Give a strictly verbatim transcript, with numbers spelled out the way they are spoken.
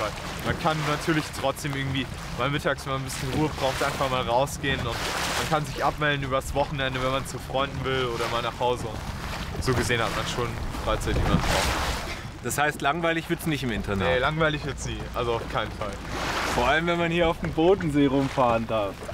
Fall. Man kann natürlich trotzdem irgendwie mal mittags, wenn man ein bisschen Ruhe braucht, einfach mal rausgehen und man kann sich abmelden übers Wochenende, wenn man zu Freunden will oder mal nach Hause. Und so gesehen hat man schon Freizeit, die man braucht. Das heißt, langweilig wird es nicht im Internat? Nee, langweilig wird es nie. Also auf keinen Fall. Vor allem, wenn man hier auf dem Bodensee rumfahren darf.